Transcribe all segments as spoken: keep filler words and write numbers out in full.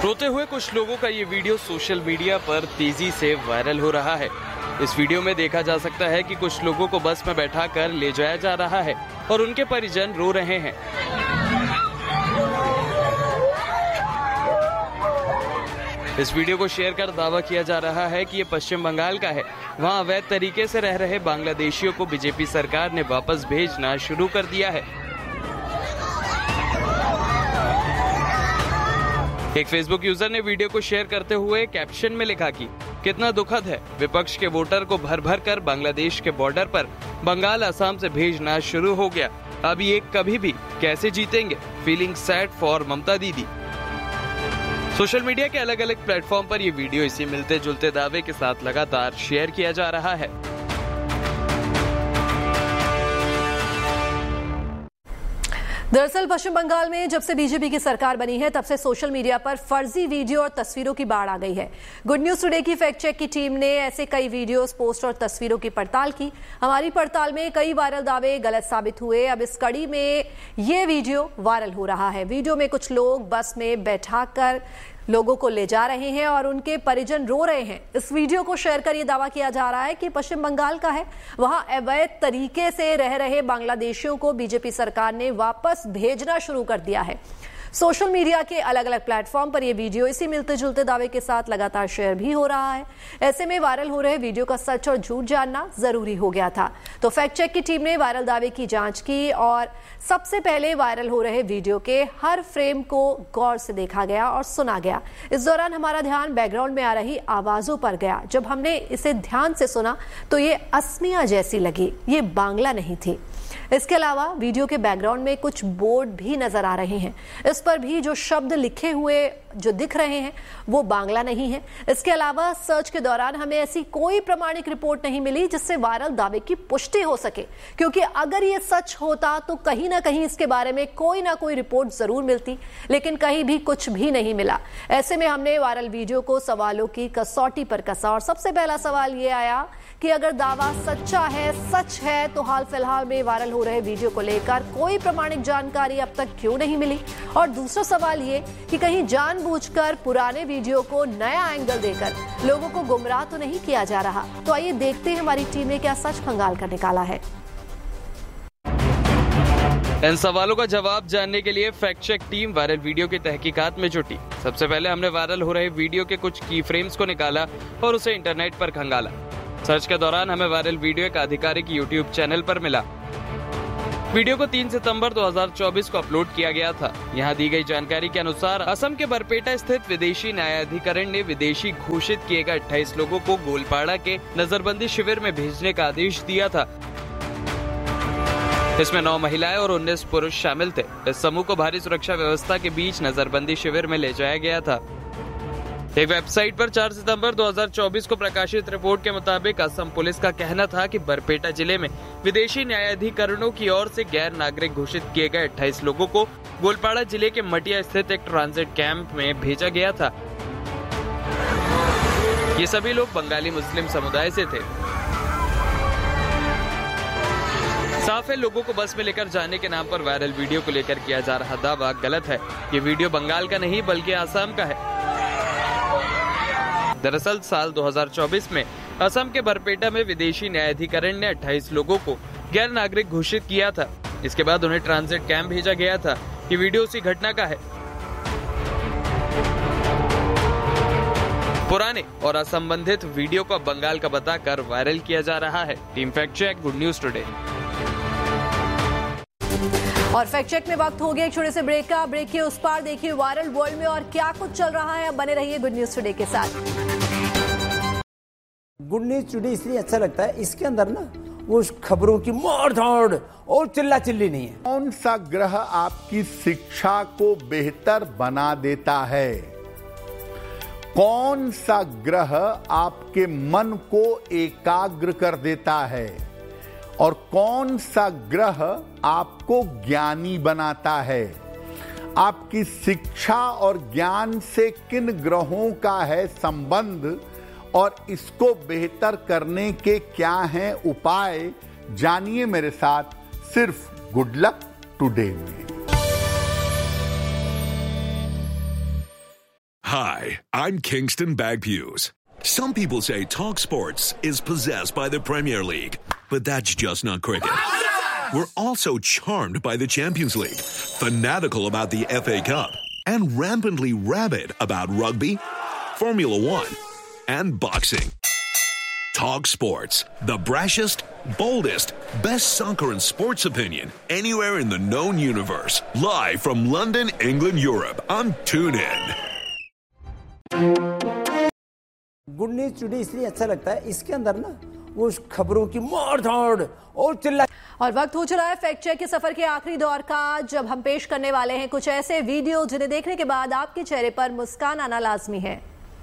रोते हुए कुछ लोगों का ये वीडियो सोशल मीडिया पर तेजी से वायरल हो रहा है। इस वीडियो में देखा जा सकता है कि कुछ लोगों को बस में बैठाकर ले जाया जा रहा है और उनके परिजन रो रहे हैं। इस वीडियो को शेयर कर दावा किया जा रहा है कि ये पश्चिम बंगाल का है। वहां अवैध तरीके से रह रहे बांग्लादेशियों को बीजेपी सरकार ने वापस भेजना शुरू कर दिया है। एक फेसबुक यूजर ने वीडियो को शेयर करते हुए कैप्शन में लिखा कि कितना दुखद है, विपक्ष के वोटर को भर भर कर बांग्लादेश के बॉर्डर पर बंगाल असम से भेजना शुरू हो गया। अब ये कभी भी कैसे जीतेंगे, फीलिंग सैड फॉर ममता दीदी। सोशल मीडिया के अलग अलग प्लेटफॉर्म पर ये वीडियो इसी मिलते जुलते दावे के साथ लगातार शेयर किया जा रहा है। दरअसल पश्चिम बंगाल में जब से बीजेपी की सरकार बनी है तब से सोशल मीडिया पर फर्जी वीडियो और तस्वीरों की बाढ़ आ गई है। गुड न्यूज टुडे की फैक्ट चेक की टीम ने ऐसे कई वीडियोस, पोस्ट और तस्वीरों की पड़ताल की। हमारी पड़ताल में कई वायरल दावे गलत साबित हुए। अब इस कड़ी में ये वीडियो वायरल हो रहा है। वीडियो में कुछ लोग बस में बैठाकर लोगों को ले जा रहे हैं और उनके परिजन रो रहे हैं। इस वीडियो को शेयर कर यह दावा किया जा रहा है कि पश्चिम बंगाल का है। वहां अवैध तरीके से रह रहे बांग्लादेशियों को बीजेपी सरकार ने वापस भेजना शुरू कर दिया है। सोशल मीडिया के अलग अलग प्लेटफॉर्म पर यह वीडियो इसी मिलते जुलते दावे के साथ लगातार शेयर भी हो रहा है। ऐसे में वायरल हो रहे वीडियो का सच और झूठ जानना जरूरी हो गया था। तो फैक्ट चेक की टीम ने वायरल दावे की जांच की और सबसे पहले वायरल हो रहे वीडियो के हर फ्रेम को गौर से देखा गया और सुना गया। इस दौरान हमारा ध्यान बैकग्राउंड में आ रही आवाजों पर गया। जब हमने इसे ध्यान से सुना तो ये असमिया जैसी लगी, ये बांग्ला नहीं थी। इसके अलावा वीडियो के बैकग्राउंड में कुछ बोर्ड भी नजर आ रहे हैं। इस पर भी जो शब्द लिखे हुए जो दिख रहे हैं वो बांग्ला नहीं है। इसके अलावा सर्च के दौरान हमें ऐसी कोई प्रमाणिक रिपोर्ट नहीं मिली जिससे वायरल दावे की पुष्टि हो सके, क्योंकि अगर ये सच होता तो कहीं ना कहीं इसके बारे में कोई ना कोई रिपोर्ट जरूर मिलती, लेकिन कहीं भी कुछ भी नहीं मिला। ऐसे में हमने वायरल वीडियो को सवालों की कसौटी पर कसा और सबसे पहला सवाल ये आया कि अगर दावा सच्चा है, सच है, तो हाल फिलहाल में वायरल हो रहे वीडियो को लेकर कोई प्रमाणिक जानकारी अब तक क्यों नहीं मिली। और दूसरा सवाल ये कि कहीं जानबूझकर पुराने वीडियो को नया एंगल देकर लोगों को गुमराह तो नहीं किया जा रहा। तो आइए देखते हैं हमारी टीम ने क्या सच खंगाल कर निकाला है। इन सवालों का जवाब जानने के लिए fact check team viral video की तहकीकात में जुटी। सबसे पहले हमने वायरल हो रहे वीडियो के कुछ की फ्रेम्स को निकाला और उसे इंटरनेट पर खंगाला। सर्च के दौरान हमें वायरल वीडियो एक आधिकारिक यूट्यूब चैनल पर मिला। वीडियो को तीन सितंबर दो हज़ार चौबीस को अपलोड किया गया था। यहां दी गई जानकारी के अनुसार असम के बरपेटा स्थित विदेशी न्यायाधिकरण ने विदेशी घोषित किए गए अट्ठाईस लोगों को गोलपाड़ा के नजरबंदी शिविर में भेजने का आदेश दिया था। इसमें नौ महिलाएं और उन्नीस पुरुष शामिल थे। इस समूह को भारी सुरक्षा व्यवस्था के बीच नजरबंदी शिविर में ले जाया गया था। एक वेबसाइट पर चार सितंबर दो हज़ार चौबीस को प्रकाशित रिपोर्ट के मुताबिक असम पुलिस का कहना था कि बरपेटा जिले में विदेशी न्यायाधिकरणों की ओर से गैर नागरिक घोषित किए गए अट्ठाईस लोगों को गोलपाड़ा जिले के मटिया स्थित एक ट्रांजिट कैंप में भेजा गया था। ये सभी लोग बंगाली मुस्लिम समुदाय से थे। साफ है, लोगों को बस में लेकर जाने के नाम पर वायरल वीडियो को लेकर किया जा रहा दावा गलत है। ये वीडियो बंगाल का नहीं बल्कि आसाम का है। दरअसल साल दो हज़ार चौबीस में असम के बरपेटा में विदेशी न्यायाधिकरण ने अट्ठाईस लोगों को गैर नागरिक घोषित किया था। इसके बाद उन्हें ट्रांजिट कैंप भेजा गया था। ये वीडियो उसी घटना का है। पुराने और असंबंधित वीडियो को बंगाल का बताकर वायरल किया जा रहा है। Team fact check, good news today. और फैक्ट चेक में वक्त हो गया एक छोटे से ब्रेक का। ब्रेक के उस पार देखिए वायरल वर्ल्ड में और क्या कुछ चल रहा है। अब बने रहिए गुड न्यूज टुडे के साथ। गुड न्यूज टुडे इसलिए अच्छा लगता है, इसके अंदर ना वो खबरों की मार धाड़ और चिल्ला चिल्ली नहीं है। कौन सा ग्रह आपकी शिक्षा को बेहतर बना देता है? कौन सा ग्रह आपके मन को एकाग्र कर देता है? और कौन सा ग्रह आपको ज्ञानी बनाता है? आपकी शिक्षा और ज्ञान से किन ग्रहों का है संबंध और इसको बेहतर करने के क्या हैं उपाय? जानिए मेरे साथ सिर्फ गुड लक टुडे में। Hi, I'm Kingston Bagpues. Some people say Talk Sports is possessed by the Premier League, but that's just not cricket. We're also charmed by the Champions League, fanatical about the F A Cup, and rampantly rabid about rugby, Formula One, and boxing. Talk Sports, the brashest, boldest, best soccer and sports opinion anywhere in the known universe. Live from London, England, Europe on TuneIn. Good news today इसलिए अच्छा लगता है, इसके अंदर ना वो खबरों की मार धाड़ और चिल्ला। और वक्त हो चला है फैक्ट चेक के सफर के आखिरी दौर का, जब हम पेश करने वाले हैं कुछ ऐसे वीडियो जिन्हें देखने के बाद आपके चेहरे पर मुस्कान आना लाजमी है।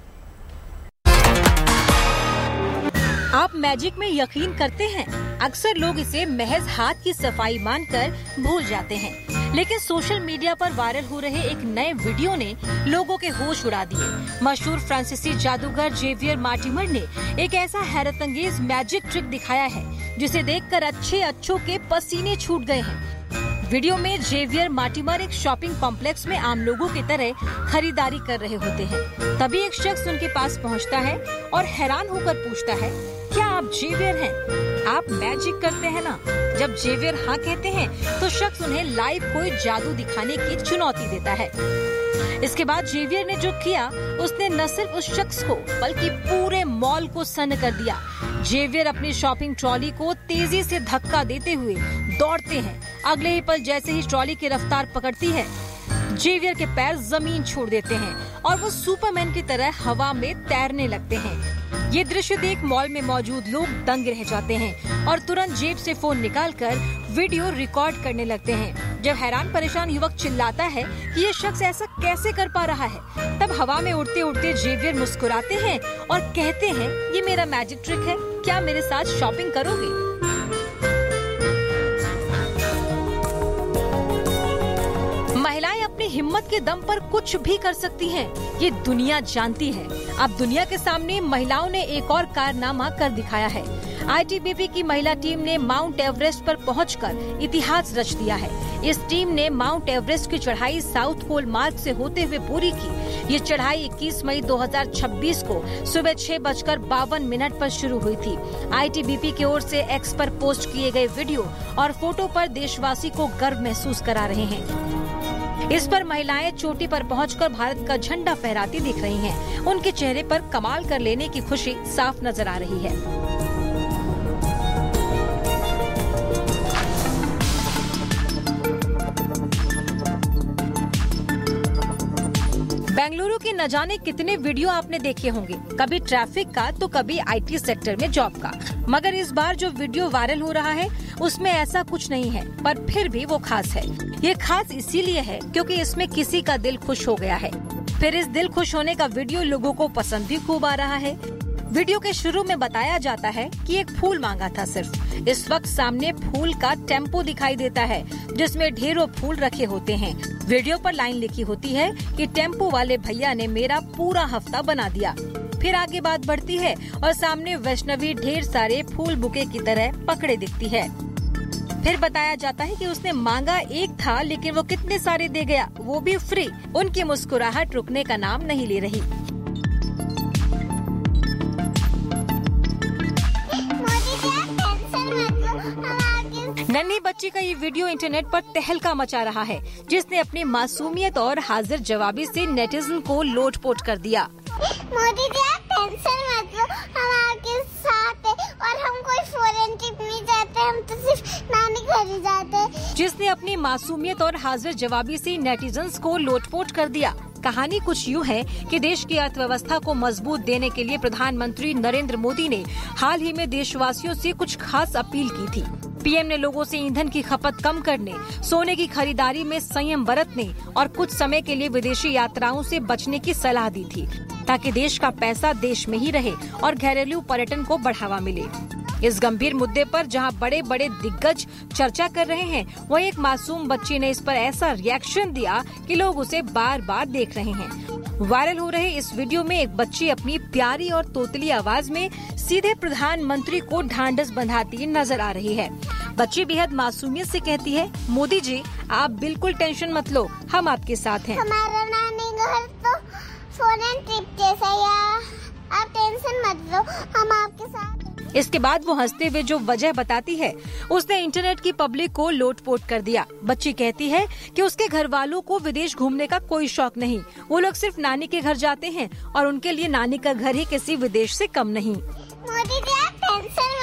आप मैजिक में यकीन करते हैं? अक्सर लोग इसे महज हाथ की सफाई मानकर भूल जाते हैं, लेकिन सोशल मीडिया पर वायरल हो रहे एक नए वीडियो ने लोगों के होश उड़ा दिए। मशहूर फ्रांसीसी जादूगर जेवियर मार्टिमर ने एक ऐसा हैरतअंगेज मैजिक ट्रिक दिखाया है जिसे देखकर अच्छे अच्छों के पसीने छूट गए हैं। वीडियो में जेवियर मार्टिमर एक शॉपिंग कॉम्प्लेक्स में आम लोगों की तरह खरीदारी कर रहे होते हैं। तभी एक शख्स उनके पास पहुंचता है और हैरान होकर पूछता है, क्या आप जेवियर हैं? आप मैजिक करते हैं ना? जब जेवियर हाँ कहते हैं तो शख्स उन्हें लाइव कोई जादू दिखाने की चुनौती देता है। इसके बाद जेवियर ने जो किया, उसने न सिर्फ उस शख्स को बल्कि पूरे मॉल को सन्न कर दिया। जेवियर अपनी शॉपिंग ट्रॉली को तेजी से धक्का देते हुए दौड़ते हैं। अगले ही पल जैसे ही ट्रॉली की रफ्तार पकड़ती है, जेवियर के पैर जमीन छोड़ देते हैं और वो सुपरमैन की तरह हवा में तैरने लगते हैं। ये दृश्य देख मॉल में मौजूद लोग दंग रह जाते हैं और तुरंत जेब से फोन निकालकर वीडियो रिकॉर्ड करने लगते हैं। जब हैरान परेशान युवक चिल्लाता है कि ये शख्स ऐसा कैसे कर पा रहा है, तब हवा में उड़ते उड़ते जेवियर मुस्कुराते हैं और कहते हैं, ये मेरा मैजिक ट्रिक है, क्या मेरे साथ शॉपिंग करोगे? महिलाएं अपनी हिम्मत के दम पर कुछ भी कर सकती हैं, ये दुनिया जानती है। अब दुनिया के सामने महिलाओं ने एक और कारनामा कर दिखाया है। आई टी बी पी की महिला टीम ने माउंट एवरेस्ट पर पहुंचकर इतिहास रच दिया है। इस टीम ने माउंट एवरेस्ट की चढ़ाई साउथ पोल मार्ग से होते हुए पूरी की। ये चढ़ाई इक्कीस मई दो हज़ार छब्बीस को सुबह छह बजकर बावन मिनट पर शुरू हुई थी। आई टी बी पी की ओर से एक्स पर पोस्ट किए गए वीडियो और फोटो पर देशवासी को गर्व महसूस करा रहे हैं। इस पर महिलाएं चोटी पर पहुंचकर भारत का झंडा फहराती दिख रही हैं। उनके चेहरे पर कमाल कर लेने की खुशी साफ नजर आ रही है। बेंगलुरु के न जाने कितने वीडियो आपने देखे होंगे, कभी ट्रैफिक का तो कभी आई टी सेक्टर में जॉब का। मगर इस बार जो वीडियो वायरल हो रहा है उसमें ऐसा कुछ नहीं है, पर फिर भी वो खास है। ये खास इसीलिए है क्योंकि इसमें किसी का दिल खुश हो गया है। फिर इस दिल खुश होने का वीडियो लोगों को पसंद भी खूब आ रहा है। वीडियो के शुरू में बताया जाता है कि एक फूल मांगा था सिर्फ। इस वक्त सामने फूल का टेम्पो दिखाई देता है जिसमें ढेरों फूल रखे होते हैं। वीडियो पर लाइन लिखी होती है कि टेम्पो वाले भैया ने मेरा पूरा हफ्ता बना दिया। फिर आगे बात बढ़ती है और सामने वैष्णवी ढेर सारे फूल बुके की तरह पकड़े दिखती है। फिर बताया जाता है कि उसने मांगा एक था लेकिन वो कितने सारे दे गया, वो भी फ्री। उनकी मुस्कुराहट रुकने का नाम नहीं ले रही। नन्ही बच्ची का ये वीडियो इंटरनेट पर तहलका मचा रहा है, जिसने अपनी मासूमियत और हाजिर जवाबी से नेटिजन को लोटपोट कर दिया। मोदी जी आप टेंशन मत लो, हम आपके साथ हैं और हम कोई फॉरेन ट्रिप नहीं जाते, हम तो सिर्फ नानी घर ही जाते हैं। जिसने अपनी मासूमियत और हाजिर जवाबी से नेटिजन्स को लोटपोट कर दिया। कहानी कुछ यूँ है कि देश की अर्थव्यवस्था को मजबूत देने के लिए प्रधानमंत्री नरेंद्र मोदी ने हाल ही में देशवासियों से कुछ खास अपील की थी। पी एम ने लोगों से ईंधन की खपत कम करने, सोने की खरीदारी में संयम बरतने और कुछ समय के लिए विदेशी यात्राओं से बचने की सलाह दी थी, ताकि देश का पैसा देश में ही रहे और घरेलू पर्यटन को बढ़ावा मिले। इस गंभीर मुद्दे पर जहां बड़े बड़े दिग्गज चर्चा कर रहे हैं, वहीं एक मासूम बच्ची ने इस पर ऐसा रिएक्शन दिया कि लोग उसे बार बार देख रहे हैं। वायरल हो रहे इस वीडियो में एक बच्ची अपनी प्यारी और तोतली आवाज में सीधे प्रधानमंत्री को ढांढस बंधाती नजर आ रही है। बच्ची बेहद मासूमियत से कहती है, मोदी जी आप बिल्कुल टेंशन मत लो, हम आपके साथ हैं। हमारा नानी घर तो फॉरेन ट्रिप जैसा, या आप टेंशन मत लो, हम आपके साथ। इसके बाद वो हंसते हुए जो वजह बताती है, उसने इंटरनेट की पब्लिक को लोटपोट कर दिया। बच्ची कहती है कि उसके घर वालों को विदेश घूमने का कोई शौक नहीं, वो लोग सिर्फ नानी के घर जाते हैं और उनके लिए नानी का घर ही किसी विदेश से कम नहीं। मोदी जी आप टेंशन